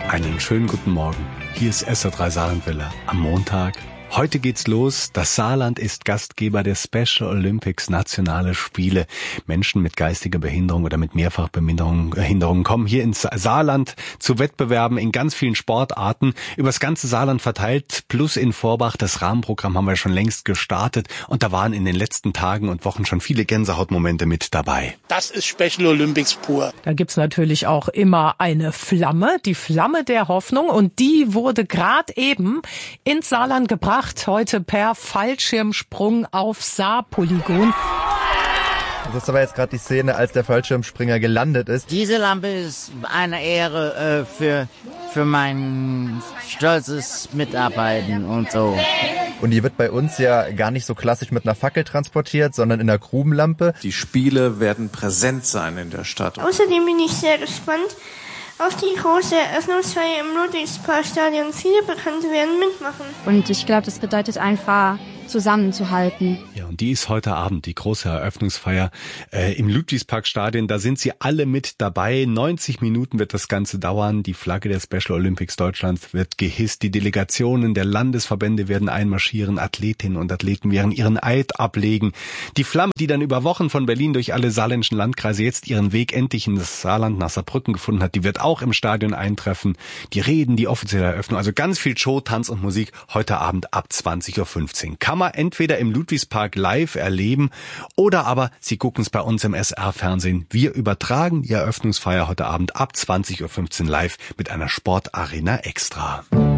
Einen schönen guten Morgen. Hier ist SR3 Saarlandwelle am Montag. Heute geht's los. Das Saarland ist Gastgeber der Special Olympics Nationale Spiele. Menschen mit geistiger Behinderung oder mit Mehrfachbehinderungen kommen hier ins Saarland zu Wettbewerben in ganz vielen Sportarten. Übers ganze Saarland verteilt, plus in Vorbach. Das Rahmenprogramm haben wir schon längst gestartet. Und da waren in den letzten Tagen und Wochen schon viele Gänsehautmomente mit dabei. Das ist Special Olympics pur. Da gibt's natürlich auch immer eine Flamme, die Flamme der Hoffnung. Und die wurde gerade eben ins Saarland gebracht. Heute per Fallschirmsprung auf Saarpolygon. Das ist aber jetzt gerade die Szene, als der Fallschirmspringer gelandet ist. Diese Lampe ist eine Ehre für mein stolzes Mitarbeiten und so. Und die wird bei uns ja gar nicht so klassisch mit einer Fackel transportiert, sondern in einer Grubenlampe. Die Spiele werden präsent sein in der Stadt. Außerdem bin ich sehr gespannt auf die große Eröffnungsfeier im Ludwigsparkstadion. Viele Bekannte werden mitmachen. Und ich glaube, das bedeutet einfach, zusammenzuhalten. Ja, und die ist heute Abend, die große Eröffnungsfeier im Ludwigsparkstadion. Da sind sie alle mit dabei. 90 Minuten wird das Ganze dauern. Die Flagge der Special Olympics Deutschlands wird gehisst. Die Delegationen der Landesverbände werden einmarschieren. Athletinnen und Athleten werden ihren Eid ablegen. Die Flamme, die dann über Wochen von Berlin durch alle saarländischen Landkreise jetzt ihren Weg endlich in das Saarland nach Saarbrücken gefunden hat, die wird auch im Stadion eintreffen. Die Reden, die offizielle Eröffnung, also ganz viel Show, Tanz und Musik heute Abend ab 20.15 Uhr. Kann man entweder im Ludwigspark live erleben oder aber Sie gucken es bei uns im SR-Fernsehen. Wir übertragen die Eröffnungsfeier heute Abend ab 20.15 Uhr live mit einer Sportarena extra.